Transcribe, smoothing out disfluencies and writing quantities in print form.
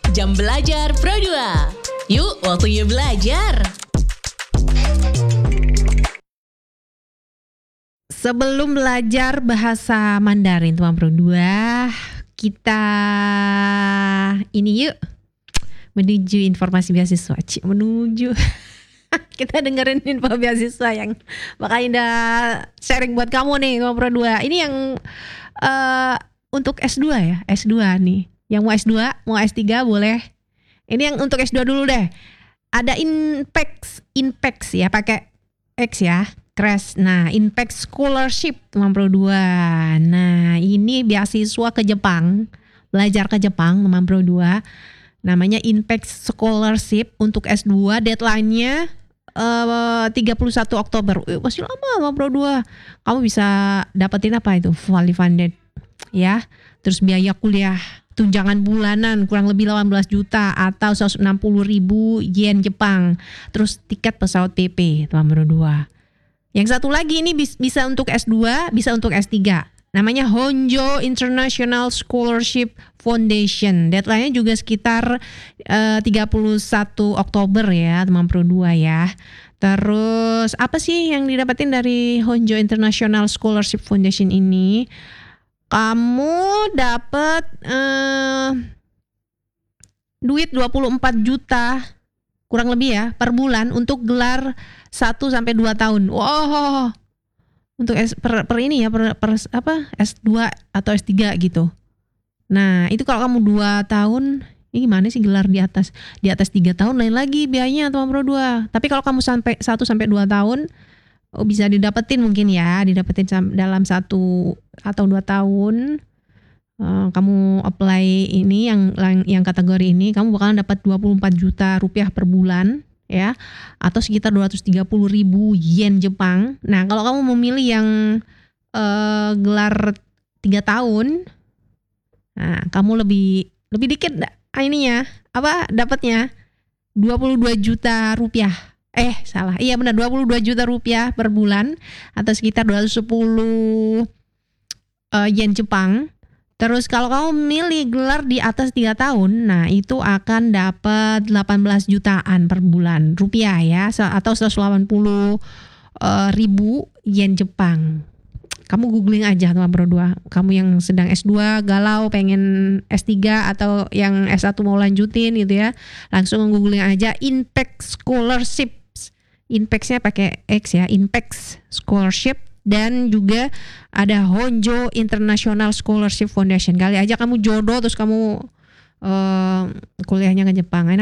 Jam Belajar Pro 2. Yuk, waktunya belajar. Sebelum belajar bahasa Mandarin teman Pro 2, kita ini yuk menuju informasi beasiswa. Menuju kita dengerin info beasiswa yang bakal Indah sharing buat kamu nih teman Pro 2. Ini yang untuk S2 ya, S2 nih. Yang mau S2, mau S3 boleh. Ini yang untuk S2 dulu deh. Ada Inpex ya, pakai X ya. Crash. Nah, Impact Scholarship teman Pro 2. Nah, ini beasiswa ke Jepang. Belajar ke Jepang teman Pro 2. Namanya Impact Scholarship untuk S2. Deadline-nya 31 Oktober. Masih lama teman Pro 2. Kamu bisa dapetin apa itu? Fully funded ya. Terus biaya kuliah tunjangan bulanan kurang lebih 18 juta atau 160.000 yen Jepang. Terus tiket pesawat PP teman Pro 2. Yang satu lagi ini bisa untuk S2, bisa untuk S3. Namanya Honjo International Scholarship Foundation. Deadline-nya juga sekitar 31 Oktober ya, teman Pro 2 ya. Terus apa sih yang didapatin dari Honjo International Scholarship Foundation ini? Kamu dapat duit 24 juta kurang lebih ya per bulan untuk gelar 1 sampai 2 tahun. Wow. Untuk per ini ya per S2 atau S3 gitu. Nah, itu kalau kamu 2 tahun, ini gimana sih gelar di atas 3 tahun lain lagi biayanya teman Pro 2. Tapi kalau kamu sampai 1 sampai 2 tahun bisa didapetin mungkin ya, didapetin dalam 1 atau 2 tahun. Kamu apply ini yang kategori ini, kamu bakalan dapat 24 juta rupiah per bulan ya, atau sekitar 230.000 yen Jepang. Nah, kalau kamu memilih yang gelar 3 tahun, nah kamu lebih dikit ininya, dapatnya 22 juta rupiah. Iya benar, 22 juta rupiah per bulan atau sekitar 210 yen Jepang. Terus kalau kamu milih gelar di atas 3 tahun, nah itu akan dapat 18 jutaan per bulan rupiah ya, atau 180.000 yen Jepang. Kamu googling aja teman Pro 2. Kamu yang sedang S2 galau pengen S3 atau yang S1 mau lanjutin gitu ya, langsung googling aja Impact Scholarship. Impact-nya pakai X ya, Impact Scholarship. Dan juga ada Honjo International Scholarship Foundation. Kali aja kamu jodoh terus kamu kuliahnya ke Jepang.